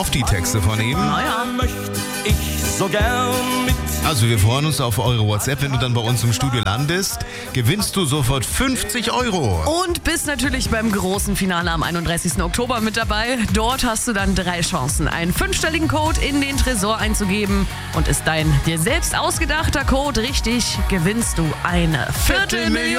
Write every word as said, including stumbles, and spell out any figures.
oft die Texte von ihm. Naja. Möchte ich so gern mit. Also wir freuen uns auf eure WhatsApp. Wenn du dann bei uns im Studio landest, gewinnst du sofort fünfzig Euro. Und bist natürlich beim großen Finale am einunddreißigsten Oktober mit dabei. Dort hast du dann drei Chancen, einen fünfstelligen Code in den Tresor einzugeben. Und ist dein dir selbst ausgedachter Code richtig, gewinnst du eine Viertelmillion.